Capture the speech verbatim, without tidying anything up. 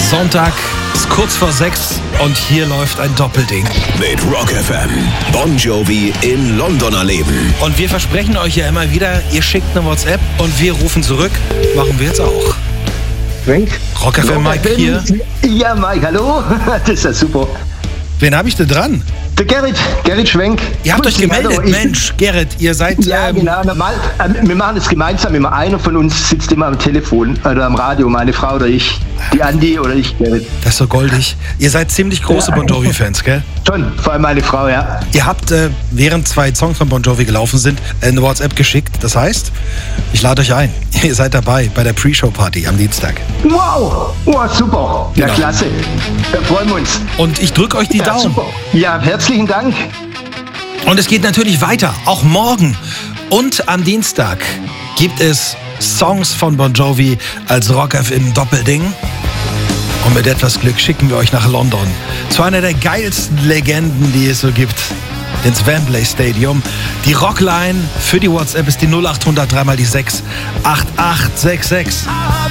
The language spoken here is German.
Sonntag ist kurz vor sechs und hier läuft ein Doppelding. Mit Rock F M. Bon Jovi in London erleben. Und wir versprechen euch ja immer wieder, ihr schickt eine WhatsApp und wir rufen zurück. Machen wir jetzt auch. Schwenk. Rock F M Mike hier. Ja, Mike, hallo. Das ist ja super. Wen habe ich denn dran? Der Gerrit, Gerrit Schwenk. Ihr habt Grüß euch dich, gemeldet, hallo. Ich- Mensch, Gerrit, ihr seid... Ja, ähm, genau. Normal, ähm, wir machen das gemeinsam. Immer einer von uns sitzt immer am Telefon oder am Radio, meine Frau oder ich. Die Andi oder ich, Gerrit. Das ist so goldig. Ihr seid ziemlich große Ja. Bon Jovi-Fans, gell? Schon, vor allem meine Frau, ja. Ihr habt, äh, während zwei Songs von Bon Jovi gelaufen sind, eine WhatsApp geschickt. Das heißt, ich lade euch ein. Ihr seid dabei bei der Pre-Show-Party am Dienstag. Wow, wow, super. Ja, Genau. klasse. Da freuen wir uns. Und ich drücke euch die Ja, Daumen. super. Ja, herzlichen Dank. Und es geht natürlich weiter, auch morgen. Und am Dienstag gibt es Songs von Bon Jovi als Rock F M Doppelding. Und mit etwas Glück schicken wir euch nach London zu einer der geilsten Legenden, die es so gibt. Ins Wembley Stadium. Die Rockline für die WhatsApp ist die null acht hundert drei mal die sechs acht acht sechs sechs.